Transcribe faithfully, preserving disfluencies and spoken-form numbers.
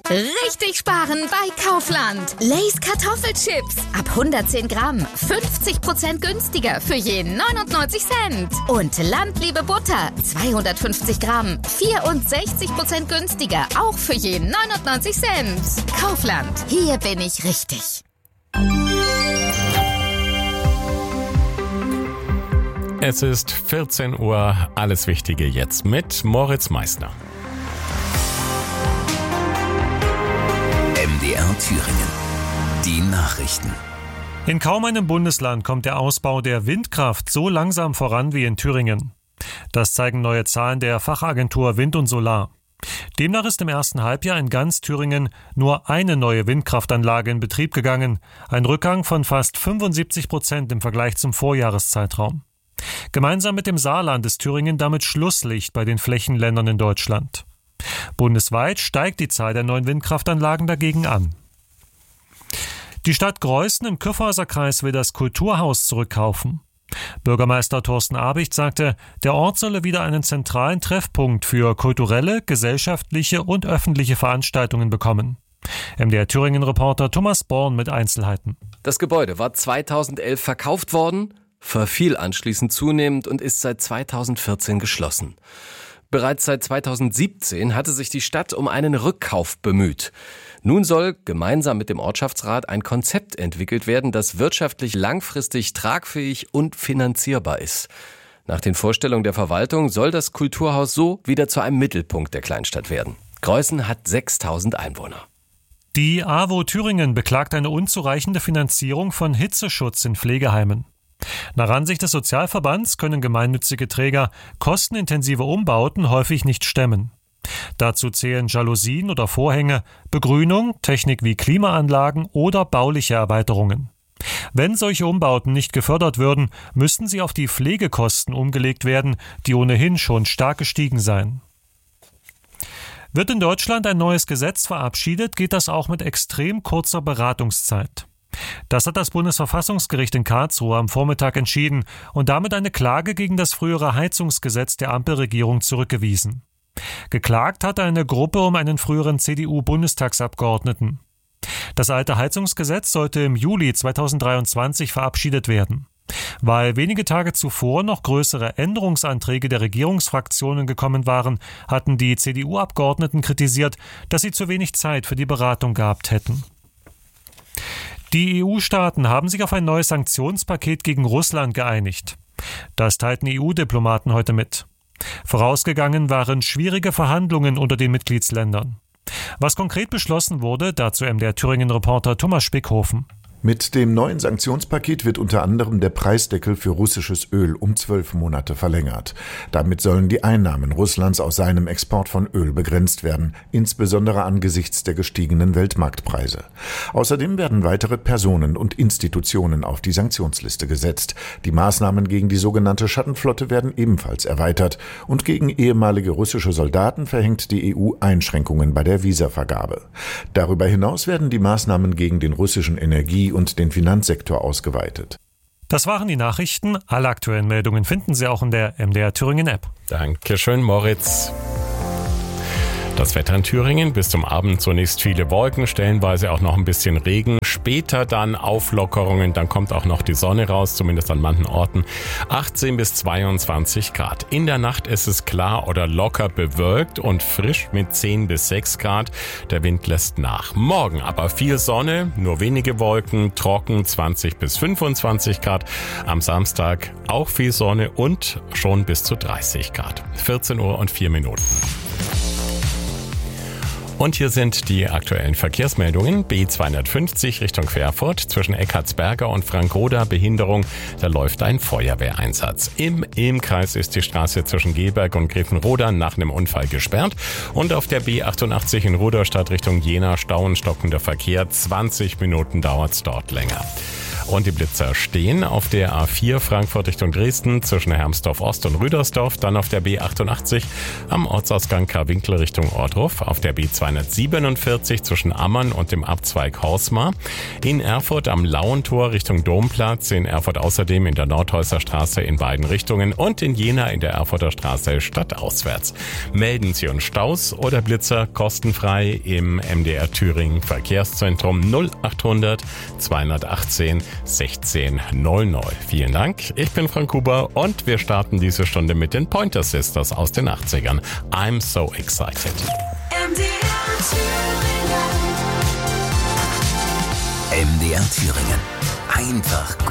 Richtig sparen bei Kaufland. Lay's Kartoffelchips. Ab hundertzehn Gramm. fünfzig Prozent günstiger für je neunundneunzig Cent. Und Landliebe Butter. zweihundertfünfzig Gramm. vierundsechzig Prozent günstiger. Auch für je neunundneunzig Cent. Kaufland. Hier bin ich richtig. Es ist vierzehn Uhr. Alles Wichtige jetzt mit Moritz Meissner. M D R Thüringen. Die Nachrichten. In kaum einem Bundesland kommt der Ausbau der Windkraft so langsam voran wie in Thüringen. Das zeigen neue Zahlen der Fachagentur Wind und Solar. Demnach ist im ersten Halbjahr in ganz Thüringen nur eine neue Windkraftanlage in Betrieb gegangen, ein Rückgang von fast fünfundsiebzig Prozent im Vergleich zum Vorjahreszeitraum. Gemeinsam mit dem Saarland ist Thüringen damit Schlusslicht bei den Flächenländern in Deutschland. Bundesweit steigt die Zahl der neuen Windkraftanlagen dagegen an. Die Stadt Greußen im Kyffhäuser Kreis will das Kulturhaus zurückkaufen. Bürgermeister Thorsten Abicht sagte, der Ort solle wieder einen zentralen Treffpunkt für kulturelle, gesellschaftliche und öffentliche Veranstaltungen bekommen. M D R Thüringen-Reporter Thomas Born mit Einzelheiten. Das Gebäude war zweitausendelf verkauft worden, verfiel anschließend zunehmend und ist seit zweitausendvierzehn geschlossen. Bereits seit zweitausendsiebzehn hatte sich die Stadt um einen Rückkauf bemüht. Nun soll gemeinsam mit dem Ortschaftsrat ein Konzept entwickelt werden, das wirtschaftlich langfristig tragfähig und finanzierbar ist. Nach den Vorstellungen der Verwaltung soll das Kulturhaus so wieder zu einem Mittelpunkt der Kleinstadt werden. Greußen hat sechstausend Einwohner. Die A W O Thüringen beklagt eine unzureichende Finanzierung von Hitzeschutz in Pflegeheimen. Nach Ansicht des Sozialverbands können gemeinnützige Träger kostenintensive Umbauten häufig nicht stemmen. Dazu zählen Jalousien oder Vorhänge, Begrünung, Technik wie Klimaanlagen oder bauliche Erweiterungen. Wenn solche Umbauten nicht gefördert würden, müssten sie auf die Pflegekosten umgelegt werden, die ohnehin schon stark gestiegen seien. Wird in Deutschland ein neues Gesetz verabschiedet, geht das auch mit extrem kurzer Beratungszeit. Das hat das Bundesverfassungsgericht in Karlsruhe am Vormittag entschieden und damit eine Klage gegen das frühere Heizungsgesetz der Ampelregierung zurückgewiesen. Geklagt hatte eine Gruppe um einen früheren C D U-Bundestagsabgeordneten. Das alte Heizungsgesetz sollte im Juli zweitausenddreiundzwanzig verabschiedet werden. Weil wenige Tage zuvor noch größere Änderungsanträge der Regierungsfraktionen gekommen waren, hatten die C D U-Abgeordneten kritisiert, dass sie zu wenig Zeit für die Beratung gehabt hätten. Die E U-Staaten haben sich auf ein neues Sanktionspaket gegen Russland geeinigt. Das teilten E U-Diplomaten heute mit. Vorausgegangen waren schwierige Verhandlungen unter den Mitgliedsländern. Was konkret beschlossen wurde, dazu M D R Thüringen-Reporter Thomas Spickhofen. Mit dem neuen Sanktionspaket wird unter anderem der Preisdeckel für russisches Öl um zwölf Monate verlängert. Damit sollen die Einnahmen Russlands aus seinem Export von Öl begrenzt werden, insbesondere angesichts der gestiegenen Weltmarktpreise. Außerdem werden weitere Personen und Institutionen auf die Sanktionsliste gesetzt. Die Maßnahmen gegen die sogenannte Schattenflotte werden ebenfalls erweitert und gegen ehemalige russische Soldaten verhängt die E U Einschränkungen bei der Visavergabe. Darüber hinaus werden die Maßnahmen gegen den russischen Energie- und den Finanzsektor ausgeweitet. Das waren die Nachrichten. Alle aktuellen Meldungen finden Sie auch in der M D R Thüringen App. Dankeschön, Moritz. Das Wetter in Thüringen, bis zum Abend zunächst viele Wolken, stellenweise auch noch ein bisschen Regen. Später dann Auflockerungen, dann kommt auch noch die Sonne raus, zumindest an manchen Orten. achtzehn bis zweiundzwanzig Grad. In der Nacht ist es klar oder locker bewölkt und frisch mit zehn bis sechs Grad. Der Wind lässt nach. Morgen aber viel Sonne, nur wenige Wolken, trocken zwanzig bis fünfundzwanzig Grad. Am Samstag auch viel Sonne und schon bis zu dreißig Grad. vierzehn Uhr und vier Minuten. Und hier sind die aktuellen Verkehrsmeldungen. B zweihundertfünfzig Richtung Querfurt zwischen Eckartsberger und Frankroda Behinderung. Da läuft ein Feuerwehreinsatz. Im Ilmkreis ist die Straße zwischen Gelberg und Grevenroda nach einem Unfall gesperrt. Und auf der B achtundachtzig in Rudolstadt Richtung Jena Stau und stockender Verkehr. zwanzig Minuten dauert's dort länger. Und die Blitzer stehen auf der A vier Frankfurt Richtung Dresden zwischen Hermsdorf Ost und Rüdersdorf, dann auf der B achtundachtzig am Ortsausgang Karwinkel Richtung Ohrdruf, auf der B zweihundertsiebenundvierzig zwischen Ammann und dem Abzweig Horsmar, in Erfurt am Lauentor Richtung Domplatz, in Erfurt außerdem in der Nordhäuser Straße in beiden Richtungen und in Jena in der Erfurter Straße stadtauswärts. Melden Sie uns Staus oder Blitzer kostenfrei im M D R Thüringen Verkehrszentrum null achthundert zweihundertachtzehn sechzehn null null. Vielen Dank, ich bin Frank Huber und wir starten diese Stunde mit den Pointer Sisters aus den achtzigern. I'm so excited. M D R Thüringen. M D R Thüringen. Einfach